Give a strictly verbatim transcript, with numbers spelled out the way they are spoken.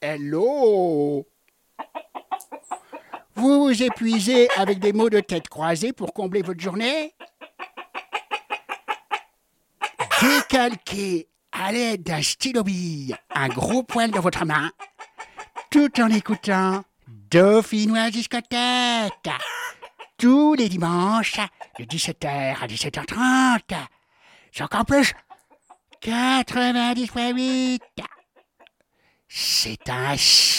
Hello! Vous vous épuisez avec des mots de tête croisés pour combler votre journée? Décalquez à l'aide d'un stylo-bille un gros poil dans votre main, tout en écoutant Dauphinois discothèque, tous les dimanches de dix-sept heures à dix-sept heures trente, sur Campus quatre-vingt-dix virgule huit. C'est un